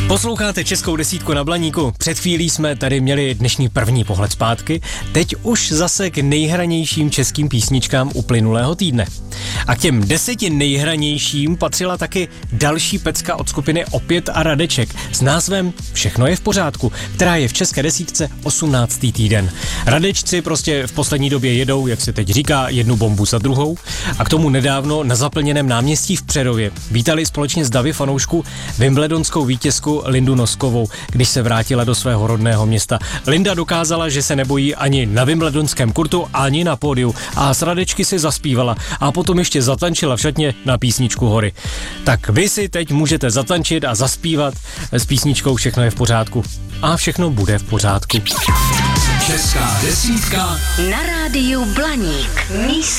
Posloucháte Českou desítku na Blaníku. Před chvílí jsme tady měli dnešní první pohled zpátky, teď už zase k nejhranějším českým písničkám uplynulého týdne. A k těm 10 nejhranějším patřila taky další pecka od skupiny Opět a Radeček s názvem Všechno je v pořádku, která je v České desítce 18. týden. Radečci prostě v poslední době jedou, jak se teď říká, jednu bombu za druhou a k tomu nedávno na zaplněném náměstí v Přerově vítali společně s davy fanoušků wimbledonskou vítězku Lindu Noskovou, když se vrátila do svého rodného města. Linda dokázala, že se nebojí ani na wimbledonském kurtu, ani na pódiu a s Radečky si zaspívala a potom ještě zatančila v šatně na písničku Hory. Tak vy si teď můžete zatančit a zaspívat s písničkou Všechno je v pořádku. A všechno bude v pořádku. Česká desítka na rádiu Blaník. Místo